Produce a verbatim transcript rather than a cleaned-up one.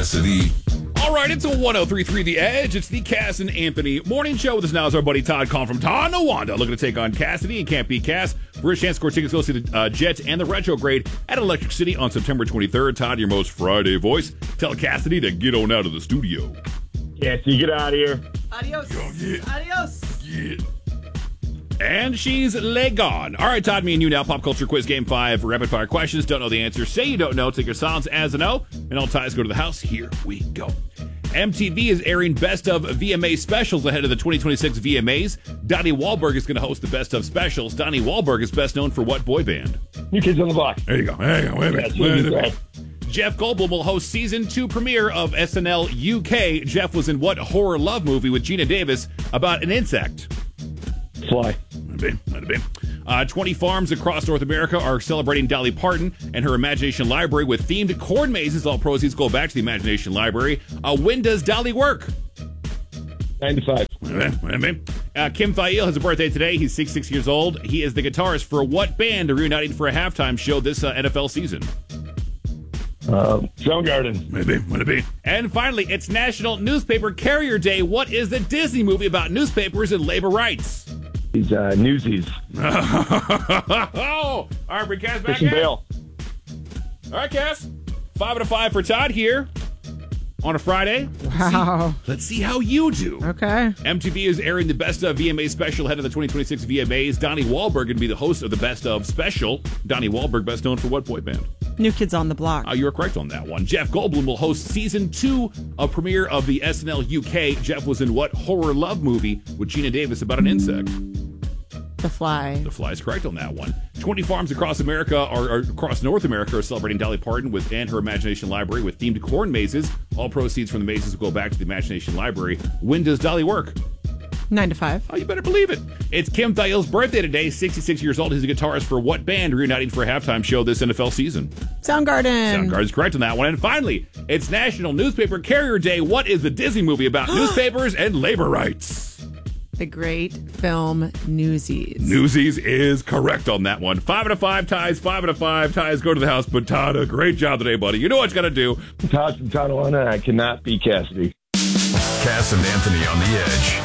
Cassidy. All right, it's a one oh three point three The Edge. It's the Cass and Anthony morning show. With us now is our buddy Todd calling from Tonawanda, looking to take on Cassidy and Can't Beat Cass. For a chance to score tickets, go see the uh, Jets and the Retrograde at Electric City on September twenty-third. Todd, your most Friday voice. Tell Cassidy to get on out of the studio. Cassie, get out of here. Adios. Yeah. Adios. Yeah. And she's leg gone. All right, Todd, me and you now. Pop culture quiz game five. Rapid fire questions. Don't know the answer. Say you don't know. Take your silence as a no. And all ties go to the house. Here we go. M T V is airing Best of V M A specials ahead of the twenty twenty-six V M As. Donnie Wahlberg is going to host the Best of specials. Donnie Wahlberg is best known for what boy band? New Kids on the Block. There you go. There you go. Wait a minute. Yeah, Wait a minute. right. Jeff Goldblum will host season two premiere of S N L U K. Jeff was in what horror love movie with Gina Davis about an insect? Fly. Might be, might be. Uh, twenty farms across North America are celebrating Dolly Parton and her Imagination Library with themed corn mazes. All proceeds go back to the Imagination Library. Uh, when does Dolly work? ninety-five. Uh, Kim Thayil has a birthday today. He's sixty-six years old. He is the guitarist for what band are reuniting for a halftime show this uh, N F L season? Um, Soundgarden. Maybe, might it be. And finally, it's National Newspaper Carrier Day. What is the Disney movie about newspapers and labor rights? These uh, Newsies. Oh, all right, bring Cass back Christian in. Bale. All right, Cass. Five out of five for Todd here on a Friday. Wow. Let's see how you do. Okay. M T V is airing the Best of V M A special ahead of the twenty twenty-six V M As. Donnie Wahlberg going to be the host of the Best of special. Donnie Wahlberg, best known for what boy band? New Kids on the Block. Uh, you're correct on that one. Jeff Goldblum will host season two of premiere of the S N L U K. Jeff was in what horror love movie with Gina Davis about an insect? The Fly. The Fly is correct on that one. twenty farms across America, or, or across North America, are celebrating Dolly Parton with and her Imagination Library with themed corn mazes. All proceeds from the mazes will go back to the Imagination Library. When does Dolly work? Nine to five. Oh, you better believe it. It's Kim Thayil's birthday today. sixty-six years old. He's a guitarist for what band reuniting for a halftime show this N F L season? Soundgarden. Soundgarden's correct on that one. And finally, it's National Newspaper Carrier Day. What is the Disney movie about newspapers and labor rights? The great film Newsies. Newsies is correct on that one. Five out of five ties. Five out of five ties go to the house. But Todd, a great job today, buddy. You know what you got to do. Todd from Tonawanda. I cannot beat Cassidy. Cass and Anthony on the Edge.